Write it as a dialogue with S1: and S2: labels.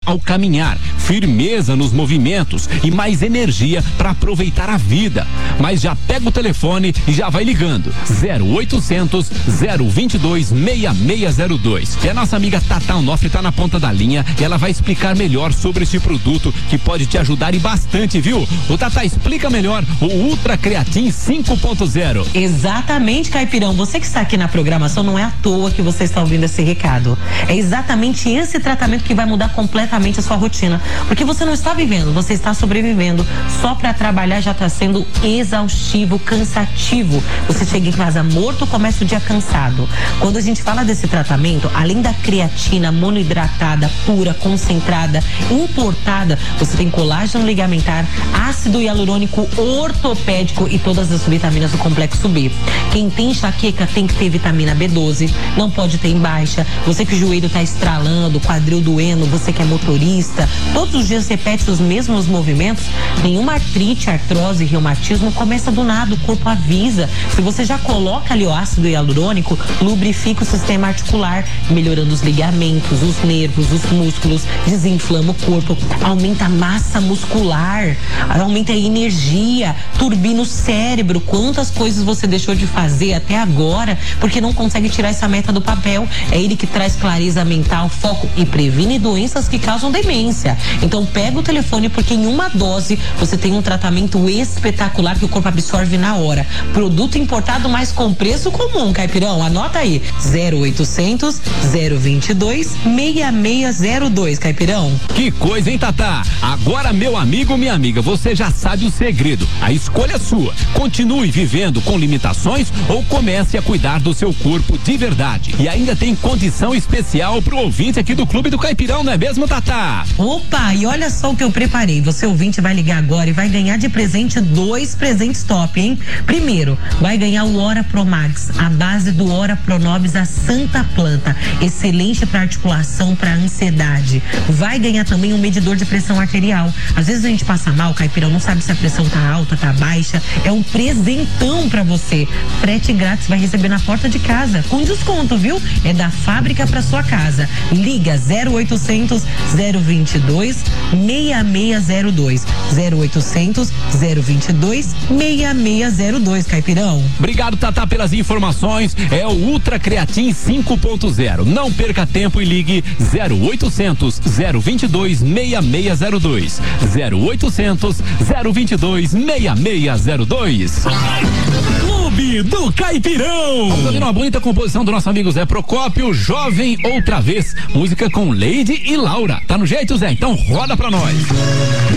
S1: ao caminhar, firmeza nos movimentos e mais energia para aproveitar a vida. Mas já pega o telefone e já vai ligando. 0800 022 6602. E a nossa amiga Tata Onofre tá na ponta da linha e ela vai explicar melhor sobre esse produto que pode te ajudar e bastante, viu? O Tata, explica melhor o Ultra Creatin 5.0.
S2: Exatamente, Caipirão. Você que está aqui na programação, não é à toa que você está ouvindo esse recado. É exatamente esse tratamento que vai mudar completamente a sua rotina. Porque você não está vivendo, você está sobrevivendo. Só para trabalhar já está sendo exaustivo, cansativo. Você chega em casa morto, começa o dia cansado. Quando a gente fala desse tratamento, além da creatina monoidratada, pura, concentrada, importada, você tem colágeno ligamentar, ácido hialurônico ortopédico e todas as vitaminas do complexo B. Quem tem enxaqueca tem que ter vitamina B12, não pode ter em baixa. Você que o joelho está estralando, quadril doendo, você que é motorista, todos os dias repete os mesmos movimentos, nenhuma artrite, artrose, reumatismo começa do nada, o corpo avisa. Se você já coloca ali o ácido hialurônico, lubrifica o sistema articular, melhorando os ligamentos, os nervos, os músculos, desinflama o corpo, aumenta a massa muscular, aumenta a energia, turbina o cérebro. Quantas coisas você deixou de fazer até agora porque não consegue tirar essa meta do papel? É ele que traz clareza mental, foco e previne doenças que causam demência. Então pega o telefone, porque em uma dose você tem um tratamento espetacular que o corpo absorve na hora. Produto importado, mas com preço comum, Caipirão. Anota aí, 0800 022 6602, Caipirão.
S1: Que coisa, hein, Tatá? Agora, meu amigo, minha amiga, você já sabe o segredo. A escolha é sua. Continue vivendo com limitações ou comece a cuidar do seu corpo de verdade. E ainda tem condição especial pro ouvinte aqui do Clube do Caipirão, não é mesmo, Tatá?
S2: Opa, e olha só o que eu preparei. Você ouvinte vai ligar agora e vai ganhar de presente 2 presentes top, hein? Primeiro, vai ganhar o Ora Pro Max, a base do Ora Pronobis, a santa planta, excelente para articulação, para ansiedade. Vai ganhar também um medidor de pressão arterial. Às vezes a gente passa mal, Caipirão, não sabe se a pressão tá alta, tá baixa. É um presentão para você. Frete grátis, vai receber na porta de casa, com desconto, viu? É da fábrica para sua casa. Liga 0800 022 6602. 0800 022 6602, Caipirão.
S1: Obrigado, Tatá, pelas informações. É o Ultra Creatin 5.0. Não perca tempo e ligue 0800 022 6602. 0800 022 6602. Clube do Caipirão. Vamos ouvir uma bonita composição do nosso amigo Zé Procópio, Jovem Outra Vez. Música com Lady e Laura. Tá no jeito, Zé? Então roda pra nós.